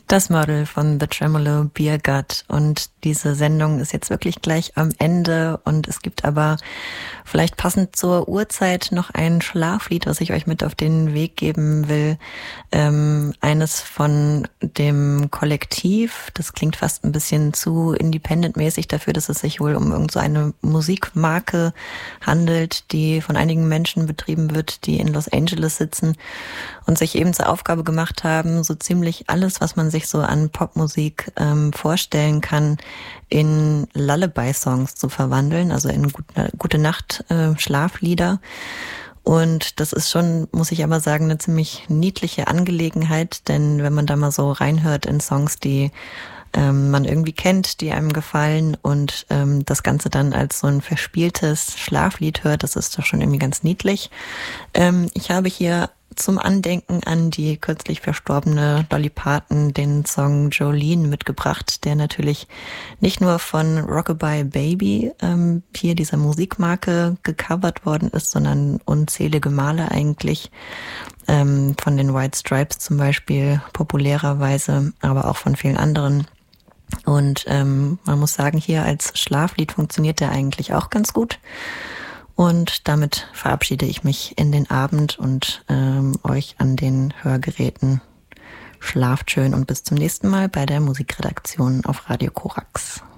Das Model von The Tremolo Beer Gut, und diese Sendung ist jetzt wirklich gleich am Ende, und es gibt aber vielleicht passend zur Uhrzeit noch ein Schlaflied, was ich euch mit auf den Weg geben will. Eines von dem Kollektiv, das klingt fast ein bisschen zu independent-mäßig dafür, dass es sich wohl um irgend so eine Musikmarke handelt, die von einigen Menschen betrieben wird, die in Los Angeles sitzen und sich eben zur Aufgabe gemacht haben, so ziemlich alles, was man sich so an Popmusik vorstellen kann, in Lullaby-Songs zu verwandeln, also in gute Nacht Schlaflieder. Und das ist schon, muss ich aber sagen, eine ziemlich niedliche Angelegenheit, denn wenn man da mal so reinhört in Songs, die man irgendwie kennt, die einem gefallen, und das Ganze dann als so ein verspieltes Schlaflied hört, das ist doch schon irgendwie ganz niedlich. Ich habe hier zum Andenken an die kürzlich verstorbene Dolly Parton den Song Jolene mitgebracht, der natürlich nicht nur von Rockabye Baby hier dieser Musikmarke gecovert worden ist, sondern unzählige Male eigentlich, von den White Stripes zum Beispiel populärerweise, aber auch von vielen anderen. Und man muss sagen, hier als Schlaflied funktioniert der eigentlich auch ganz gut. Und damit verabschiede ich mich in den Abend und euch an den Hörgeräten. Schlaft schön und bis zum nächsten Mal bei der Musikredaktion auf Radio Korax.